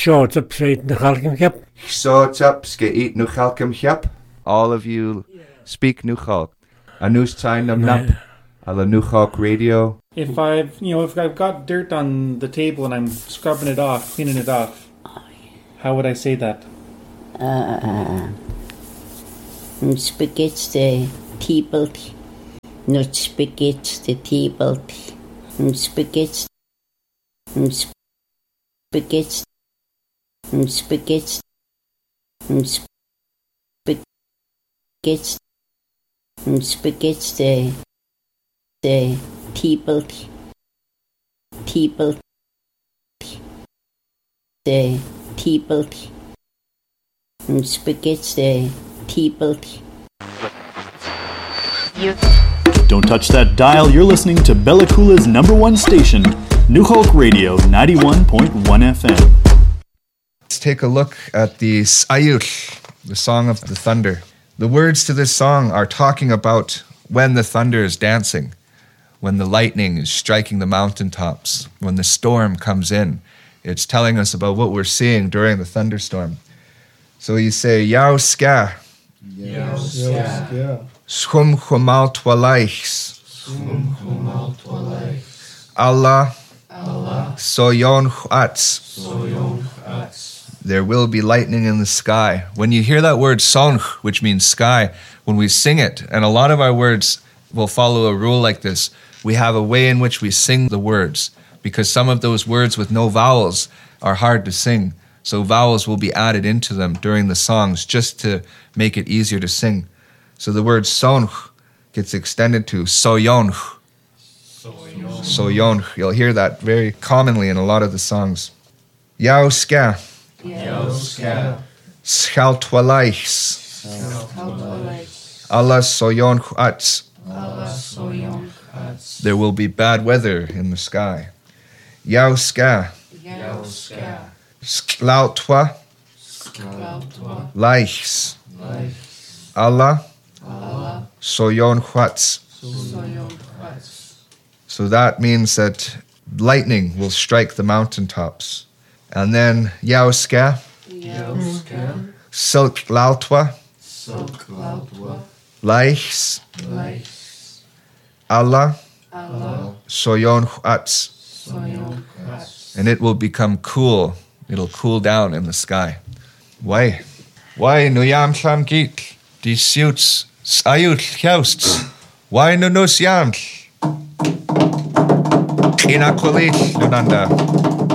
Short up straight the Halkimchap. Short up skate Nuchalkimchap. All of you speak Nuchalk. Anus Tain Nam Nap. Ala Nuchalk Radio. If I've got dirt on the table and I'm scrubbing it off, cleaning it off, how would I say that? Spaghetti table. Not spaghetti table. Spaghetti. Spaghetti. Spaghetti. Spaghetti. Spaghetti. The table. Table. The table. Spaghetti. Table. Don't touch that dial. You're listening to Bella Coola's #1 station, New Hulk Radio 91.1 FM. Let's take a look at the Sayur, the Song of the Thunder. The words to this song are talking about when the thunder is dancing, when the lightning is striking the mountaintops, when the storm comes in. It's telling us about what we're seeing during the thunderstorm. So you say, Yao ska. Yao ska. Schum chumal twalaichs. Schum chumal twalaichs. Allah. Allah. Soyon chats. Soyon chats. There will be lightning in the sky. When you hear that word sonch, which means sky, when we sing it, and a lot of our words will follow a rule like this, we have a way in which we sing the words, because some of those words with no vowels are hard to sing. So vowels will be added into them during the songs just to make it easier to sing. So the word sonch gets extended to soyonch. Soyonch. You'll hear that very commonly in a lot of the songs. Yao ska. Yao ska. Schal twalaichs. Allah soyonch ats. Allah soyonch ats. There will be bad weather in the sky. Yao ska. Yao ska. Sklautwa. Sklautwa. Laichs. Laichs. Allah. Allah. Soyonch ats. Soyonch ats. So that means that lightning will strike the mountaintops. And then Yao ska. Yao ska. Silk lautwa. Silk lautwa. Laichs. Laichs. Allah. Allah. Soyonch ats. Soyonch ats. And it will become cool. It'll cool down in the sky. Why? Why no yam cham git? Die suits ayut jousts. Why no nos yam? Inakulit lunanda.